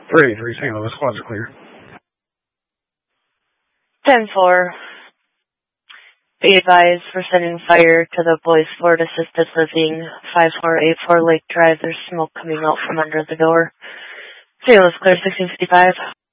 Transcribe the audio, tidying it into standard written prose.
383 St. Louis, squads are clear. 10-4. Be advised, we're sending fire to the Boys Ford Assisted Living, 5484 Lake Drive. There's smoke coming out from under the door. St. Louis clear, 1655.